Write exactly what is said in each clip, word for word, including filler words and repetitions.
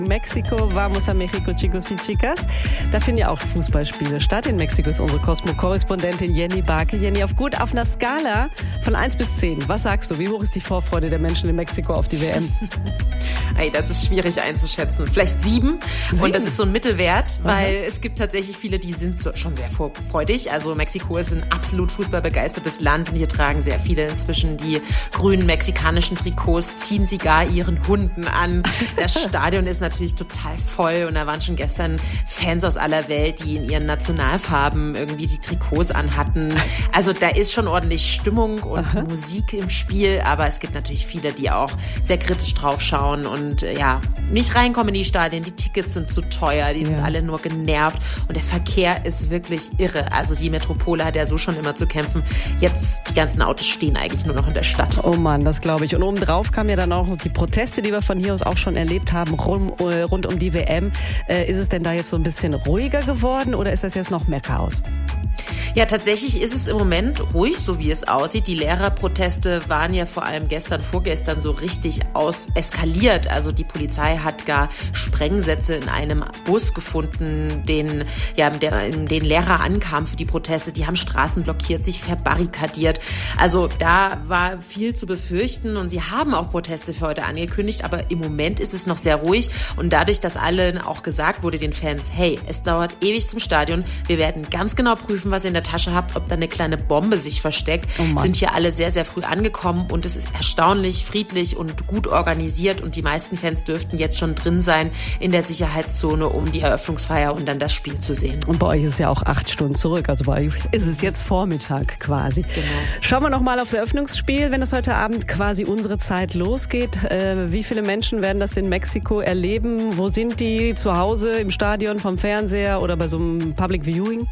Mexiko, vamos a México, chicos y chicas. Da finden ja auch Fußballspiele statt. In Mexiko ist unsere Cosmo-Korrespondentin Jenny Barke. Jenny, auf gut, auf einer Skala von eins bis zehn. Was sagst du? Wie hoch ist die Vorfreude der Menschen in Mexiko auf die W M? Hey, das ist schwierig einzuschätzen. Vielleicht sieben. sieben. Und das ist so ein Mittelwert, weil Aha. es gibt tatsächlich viele, die sind so, schon sehr vorfreudig. Also Mexiko ist ein absolut fußballbegeistertes Land und hier tragen sehr viele inzwischen die grünen mexikanischen Trikots, ziehen sie gar ihren Hunden an. Das Stadion ist natürlich total voll und da waren schon gestern Fans aus aller Welt, die in ihren Nationalfarben irgendwie die Trikots anhatten. Also da ist schon ordentlich Stimmung und Aha. Musik im Spiel, aber es gibt natürlich viele, die auch sehr kritisch drauf schauen und äh, ja, nicht reinkommen in die Stadien. Die Tickets sind zu teuer, die sind ja. alle nur genervt und der Verkehr ist wirklich irre. Also die Metropole hat ja so schon immer zu kämpfen. Jetzt, die ganzen Autos stehen eigentlich nur noch in der Stadt. Oh Mann, das glaube ich. Und obendrauf kamen ja dann auch noch die Proteste, die wir von hier aus auch schon erlebt haben, rum, äh, rund um die W M. Äh, ist es denn da jetzt so ein bisschen ruhiger geworden oder ist das jetzt noch mehr Chaos? Ja, tatsächlich ist es im Moment ruhig, so wie es aussieht. Die Lehrerproteste waren ja vor allem gestern, vorgestern so richtig aus eskaliert. Also die Polizei hat gar Sprengsätze in einem Bus gefunden, den, ja, der, in den Lehrer ankam für die Proteste. Die haben Straßen blockiert, sich verbarrikadiert. Also da war viel zu befürchten und sie haben auch Proteste für heute angekündigt. Aber im Moment ist es noch sehr ruhig und dadurch, dass allen auch gesagt wurde, den Fans, hey, es dauert ewig zum Stadion. Wir werden ganz genau prüfen, was ihr in der Tasche habt, ob da eine kleine Bombe sich versteckt, oh sind hier alle sehr, sehr früh angekommen und es ist erstaunlich friedlich und gut organisiert und die meisten Fans dürften jetzt schon drin sein in der Sicherheitszone, um die Eröffnungsfeier und dann das Spiel zu sehen. Und bei euch ist es ja auch acht Stunden zurück, also bei euch ist es jetzt Vormittag quasi. Genau. Schauen wir noch mal aufs Eröffnungsspiel, wenn es heute Abend quasi unsere Zeit losgeht. Äh, wie viele Menschen werden das in Mexiko erleben? Wo sind die? Zu Hause, im Stadion, vom Fernseher oder bei so einem Public Viewing?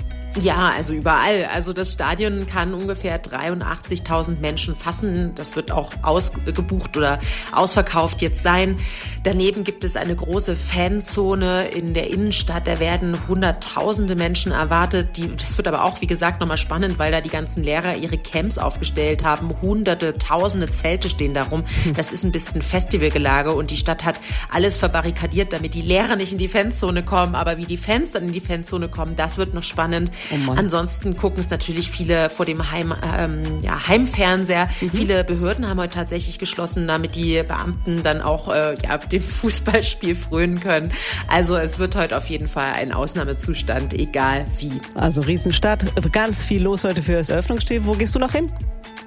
Ja, also überall. Also das Stadion kann ungefähr dreiundachtzigtausend Menschen fassen. Das wird auch ausgebucht oder ausverkauft jetzt sein. Daneben gibt es eine große Fanzone in der Innenstadt. Da werden hunderttausende Menschen erwartet. Die, das wird aber auch, wie gesagt, nochmal spannend, weil da die ganzen Lehrer ihre Camps aufgestellt haben. Hunderte, tausende Zelte stehen darum. Das ist ein bisschen Festivalgelage und die Stadt hat alles verbarrikadiert, damit die Lehrer nicht in die Fanzone kommen. Aber wie die Fans dann in die Fanzone kommen, das wird noch spannend. Oh Ansonsten gucken es natürlich viele vor dem Heim, ähm, ja, Heimfernseher. Mhm. Viele Behörden haben heute tatsächlich geschlossen, damit die Beamten dann auch äh, ja, dem Fußballspiel frönen können. Also es wird heute auf jeden Fall ein Ausnahmezustand, egal wie. Also Riesenstadt, ganz viel los heute für das Eröffnungsspiel. Wo gehst du noch hin?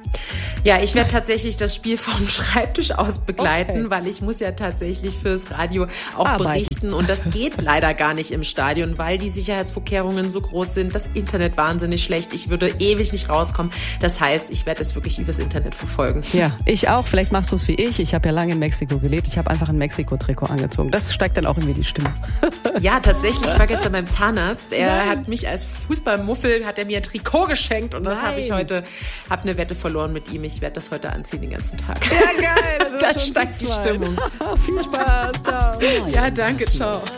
Ja, ich werde tatsächlich das Spiel vom Schreibtisch aus begleiten, okay. weil ich muss ja tatsächlich fürs Radio auch Arbeiten. berichten und das geht leider gar nicht im Stadion, weil die Sicherheitsvorkehrungen so groß sind, das Internet wahnsinnig schlecht, ich würde ewig nicht rauskommen. Das heißt, ich werde es wirklich übers Internet verfolgen. Ja, ich auch. Vielleicht machst du es wie ich. Ich habe ja lange in Mexiko gelebt. Ich habe einfach ein Mexiko-Trikot angezogen. Das steigt dann auch irgendwie die Stimme. Ja, tatsächlich. Ich war gestern beim Zahnarzt. Er Nein. hat mich als Fußballmuffel, hat er mir ein Trikot geschenkt und das habe ich heute, habe eine Wette verloren mit ihm. Ich werde das heute anziehen den ganzen Tag. Ja, geil. Das steigt die Stimmung. Viel Spaß. Ciao. Ja, danke. Ciao.